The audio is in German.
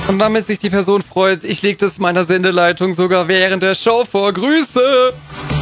Und damit sich die Person freut, ich leg das meiner Sendeleitung sogar während der Show vor. Grüße!